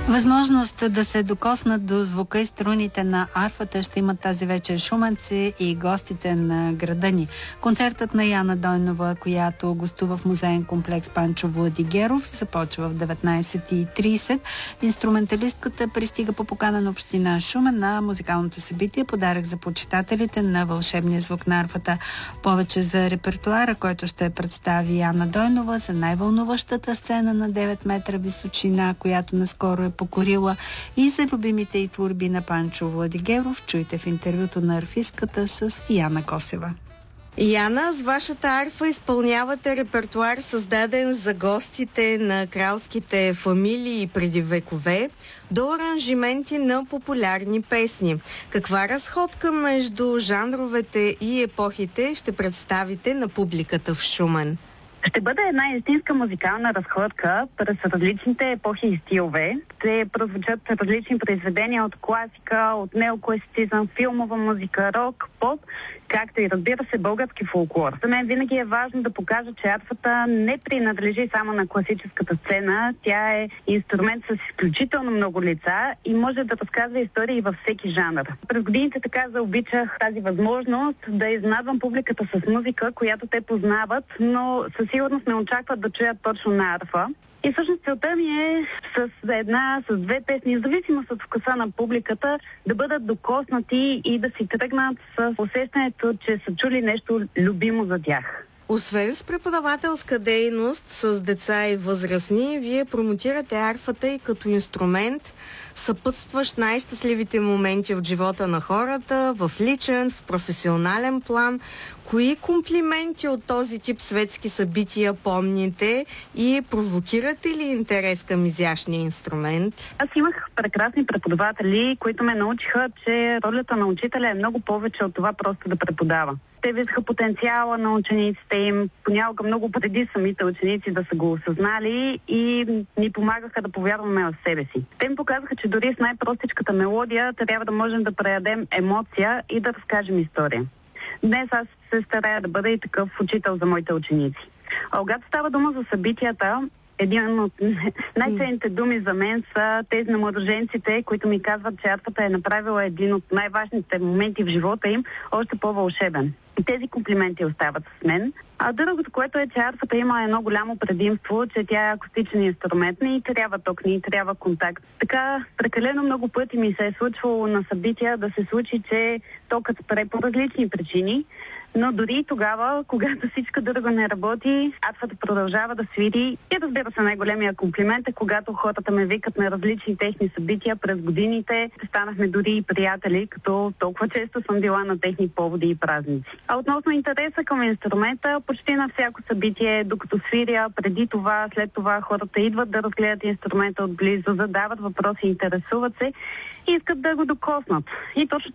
Възможност да се докоснат до звука и струните на арфата ще имат тази вечер шуменци и гостите на града ни. Концертът на Яна Дойнова, която гостува в музеен комплекс Панчо Владигеров, започва в 19:30. Инструменталистката пристига по покана на община Шумен на музикалното събитие подарък за почитателите на вълшебния звук на арфата. Повече за репертуара, който ще представи Яна Дойнова, за най-вълнуващата сцена на 9 метра височина, която наскоро е покорила, и за любимите и творби на Панчо Владигеров, чуйте в интервюто на арфистката с Яна Косева. Яна, с вашата арфа изпълнявате репертуар, създаден за гостите на кралските фамилии преди векове, до аранжименти на популярни песни. Каква разходка между жанровете и епохите ще представите на публиката в Шумен? Ще бъде една истинска музикална разходка през различните епохи и стилове. Ще прозвучат различни произведения от класика, от неокласицизъм, филмова музика, рок, поп, както и, разбира се, български фолклор. За мен винаги е важно да покажа, че арфата не принадлежи само на класическата сцена. Тя е инструмент с изключително много лица и може да разказва истории във всеки жанр. През годините така заобичах тази възможност да изненадвам публиката с музика, която те познават, но със сигурност не очакват да чуят точно на арфа. И всъщност целта ми е с две песни, в зависимост от вкуса на публиката, да бъдат докоснати и да си тръгнат с усещането, че са чули нещо любимо за тях. Освен с преподавателска дейност с деца и възрастни, вие промотирате арфата и като инструмент, съпътстващ най-щастливите моменти от живота на хората, в личен, в професионален план. Кои комплименти от този тип светски събития помните и провокирате ли интерес към изящния инструмент? Аз имах прекрасни преподаватели, които ме научиха, че ролята на учителя е много повече от това просто да преподава. Те виждаха потенциала на учениците им, понякога много преди самите ученици да са го осъзнали и ни помагаха да повярваме в себе си. Те ми показаха, че дори с най-простичката мелодия трябва да можем да предадем емоция и да разкажем история. Днес аз се старая да бъда и такъв учител за моите ученици. А когато става дума за събитията, един от най-ценните думи за мен са тези на младоженците, които ми казват, че арфата е направила един от най-важните моменти в живота им още по-вълшебен. И тези комплименти остават с мен. А другото, което е, че арфата има едно голямо предимство, че тя е акустичен инструмент, не и трябва ток, не и трябва контакт. Така, прекалено много пъти ми се е случвало на събития да се случи, че токът спре по различни причини, но дори и тогава, когато всичко друго не работи, арфата продължава да свири. И разбира се, най-големия комплимент е, когато хората ме викат на различни техни събития през годините. Станахме дори и приятели, като толкова често съм била на техни поводи и празници. А относно интереса към инструмента, почти на всяко събитие, докато свиря, преди това, след това хората идват да разгледат инструмента отблизо, задават въпроси, интересуват се и искат да го докоснат. И точно